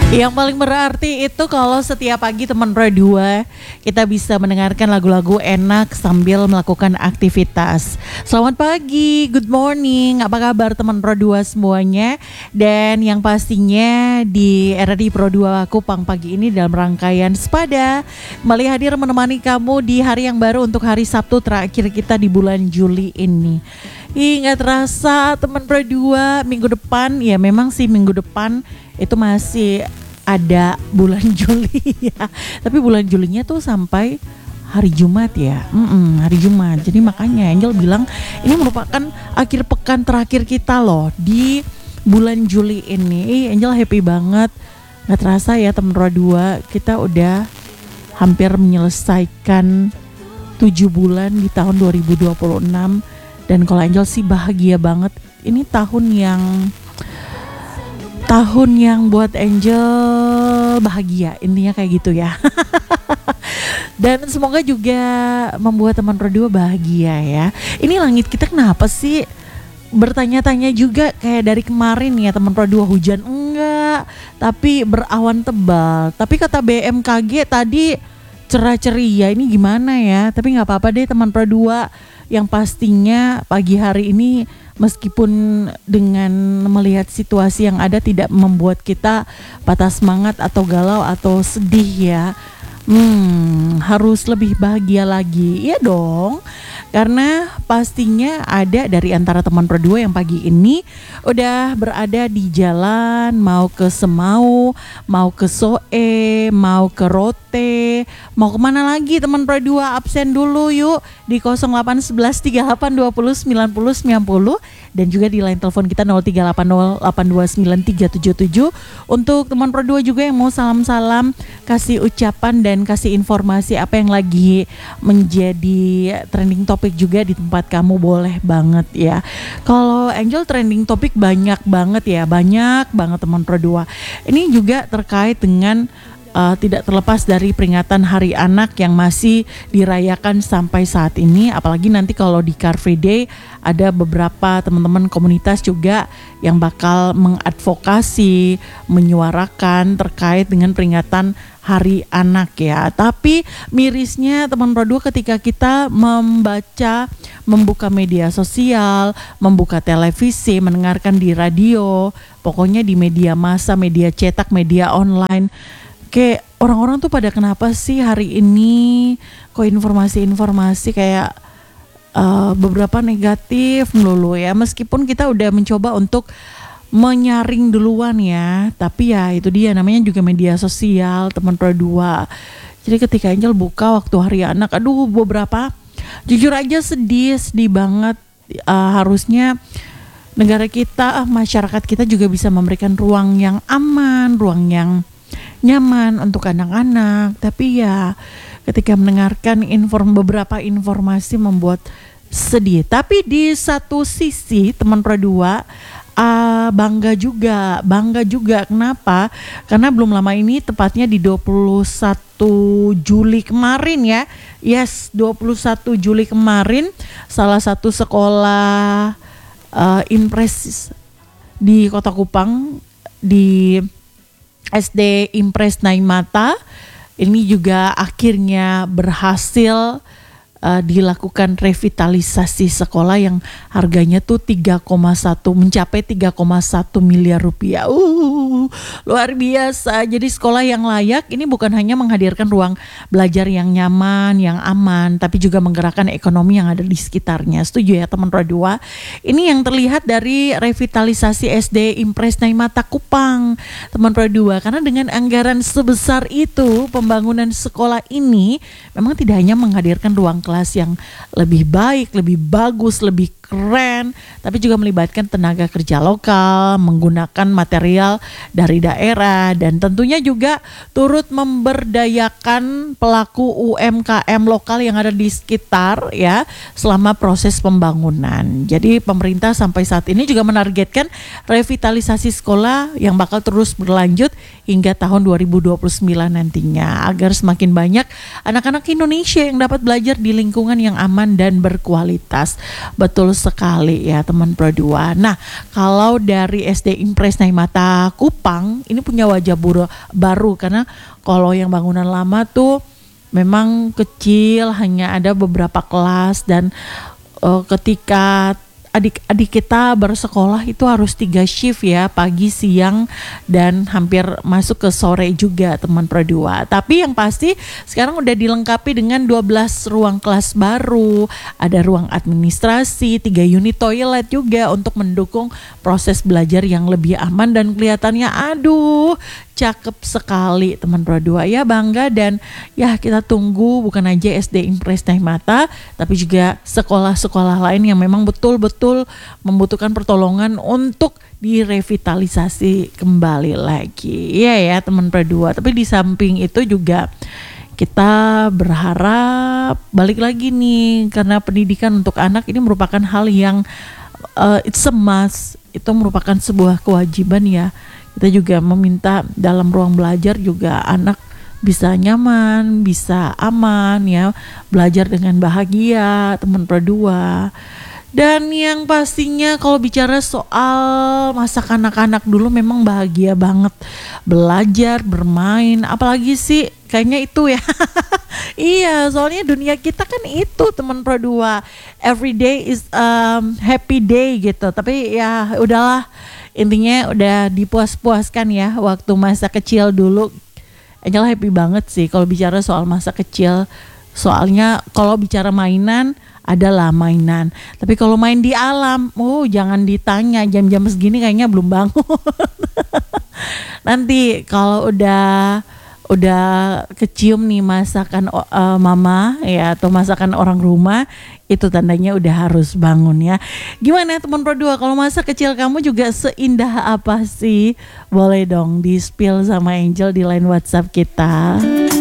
Yang paling berarti itu kalau setiap pagi teman Pro 2 kita bisa mendengarkan lagu-lagu enak sambil melakukan aktivitas. Selamat pagi, good morning, apa kabar teman Pro 2 semuanya? Dan yang pastinya di RRI Pro 2 Kupang pagi ini dalam rangkaian Sepada kembali hadir menemani kamu di hari yang baru untuk hari Sabtu terakhir kita di bulan Juli ini. Nggak terasa teman Pro 2 minggu depan, ya memang sih minggu depan itu masih ada bulan Juli ya. Tapi bulan Julinya tuh sampai hari Jumat ya. Hari Jumat. Jadi makanya Angel bilang ini merupakan akhir pekan terakhir kita loh di bulan Juli ini. Angel happy banget. Gak terasa ya teman Pro 2 kita udah hampir menyelesaikan 7 bulan di tahun 2026. Dan kalau Angel sih bahagia banget. Ini tahun yang buat Angel bahagia, intinya kayak gitu ya. Dan semoga juga membuat teman Pro 2 bahagia ya. Ini langit kita kenapa sih? Bertanya-tanya juga kayak dari kemarin ya teman Pro 2 hujan enggak, tapi berawan tebal. Tapi kata BMKG tadi cerah ceria, ini gimana ya? Tapi nggak apa-apa deh teman Pro 2. Yang pastinya pagi hari ini meskipun dengan melihat situasi yang ada tidak membuat kita patah semangat atau galau atau sedih ya. Harus lebih bahagia lagi, iya dong. Karena pastinya ada dari antara teman Pro 2 yang pagi ini udah berada di jalan, mau ke Semau, mau ke Soe, mau ke Rote, mau kemana lagi teman Pro 2, absen dulu yuk di 081138209090 dan juga di line telepon kita 0380829377 untuk teman Pro 2 juga yang mau salam-salam, kasih ucapan dan kasih informasi apa yang lagi menjadi trending topik juga di tempat kamu, boleh banget ya. Kalau Angel trending topik banyak banget ya, banyak banget teman Pro 2. Ini juga terkait dengan tidak terlepas dari peringatan Hari Anak yang masih dirayakan sampai saat ini. Apalagi nanti kalau di Car Free Day ada beberapa teman-teman komunitas juga yang bakal mengadvokasi, menyuarakan terkait dengan peringatan Hari Anak ya. Tapi mirisnya teman Pro 2 ketika kita membuka media sosial, membuka televisi, mendengarkan di radio, pokoknya di media massa, media cetak, media online, kayak orang-orang tuh pada kenapa sih hari ini kok informasi-informasi kayak beberapa negatif melulu ya. Meskipun kita udah mencoba untuk menyaring duluan ya, tapi ya itu dia namanya juga media sosial teman Pro 2. Jadi ketika Angel buka waktu Hari Anak, aduh beberapa jujur aja sedih banget. Harusnya negara kita, masyarakat kita juga bisa memberikan ruang yang aman, ruang yang nyaman untuk anak-anak. Tapi ya ketika mendengarkan beberapa informasi membuat sedih. Tapi di satu sisi teman Pro 2 bangga juga. Kenapa? Karena belum lama ini, tepatnya di 21 Juli kemarin ya. Yes, 21 Juli kemarin salah satu sekolah Impres di Kota Kupang, di SD Impres Naimata, ini juga akhirnya berhasil dilakukan revitalisasi sekolah yang harganya tuh mencapai 3,1 miliar rupiah. Luar biasa. Jadi sekolah yang layak ini bukan hanya menghadirkan ruang belajar yang nyaman, yang aman, tapi juga menggerakkan ekonomi yang ada di sekitarnya. Setuju ya teman Pro 2? Ini yang terlihat dari revitalisasi SD Impres Naimata Kupang, teman Pro 2. Karena dengan anggaran sebesar itu, pembangunan sekolah ini memang tidak hanya menghadirkan ruang kelas yang lebih baik, lebih bagus, lebih keren, tapi juga melibatkan tenaga kerja lokal, menggunakan material dari daerah, dan tentunya juga turut memberdayakan pelaku UMKM lokal yang ada di sekitar ya selama proses pembangunan. Jadi pemerintah sampai saat ini juga menargetkan revitalisasi sekolah yang bakal terus berlanjut hingga tahun 2029 nantinya, agar semakin banyak anak-anak Indonesia yang dapat belajar di lingkungan yang aman dan berkualitas. Betul sekali ya teman Pro 2. Nah, kalau dari SD Impres Naimata Kupang ini punya wajah baru karena kalau yang bangunan lama tuh memang kecil, hanya ada beberapa kelas dan ketika adik-adik kita bersekolah itu harus 3 shift ya, pagi, siang, dan hampir masuk ke sore juga teman Pro 2. Tapi yang pasti sekarang udah dilengkapi dengan 12 ruang kelas baru, ada ruang administrasi, 3 unit toilet juga untuk mendukung proses belajar yang lebih aman dan kelihatannya aduh cakep sekali teman Pro 2 ya, bangga. Dan ya kita tunggu bukan aja SD Impres Naimata tapi juga sekolah-sekolah lain yang memang betul-betul membutuhkan pertolongan untuk direvitalisasi kembali lagi. Iya ya teman Pro 2. Tapi di samping itu juga kita berharap balik lagi nih, karena pendidikan untuk anak ini merupakan hal yang it's a must, itu merupakan sebuah kewajiban ya. Kita juga meminta dalam ruang belajar juga anak bisa nyaman, bisa aman ya, belajar dengan bahagia teman Pro 2. Dan yang pastinya kalau bicara soal masa kanak-kanak dulu memang bahagia banget, belajar, bermain, apalagi sih kayaknya itu ya. Iya, soalnya dunia kita kan itu teman Pro 2. Every day is happy day gitu. Tapi ya udahlah, intinya udah dipuas-puaskan ya waktu masa kecil dulu. Angel happy banget sih kalau bicara soal masa kecil. Soalnya kalau bicara mainan adalah mainan. Tapi kalau main di alam, jangan ditanya, jam-jam segini kayaknya belum bangun. Nanti kalau udah kecium nih masakan mama ya atau masakan orang rumah, itu tandanya udah harus bangun ya. Gimana teman Pro 2, kalau masa kecil kamu juga seindah apa sih? Boleh dong di spill sama Angel di line WhatsApp kita.